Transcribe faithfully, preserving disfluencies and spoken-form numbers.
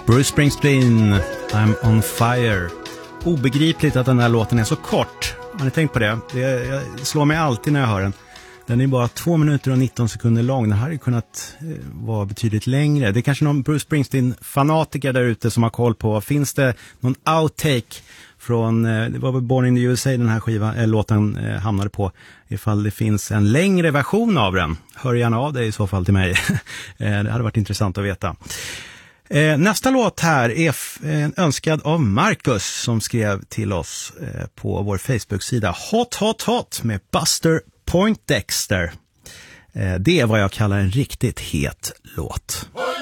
Bruce Springsteen, I'm on fire. Obegripligt att den här låten är så kort. Har ni tänkt på det? Det slår mig alltid när jag hör den. Den är bara två minuter och nitton sekunder lång. Den här hade kunnat vara betydligt längre. Det är kanske någon Bruce Springsteen-fanatiker där ute som har koll på. Finns det någon outtake från, det var väl Born in the U S A den här skivan, äh, låten äh, hamnade på. Ifall det finns en längre version av den. Hör gärna av dig i så fall till mig. Det hade varit intressant att veta. Eh, nästa låt här är f- eh, önskad av Marcus som skrev till oss eh, på vår Facebook-sida Hot Hot Hot med Buster Poindexter. Eh, det är vad jag kallar en riktigt het låt.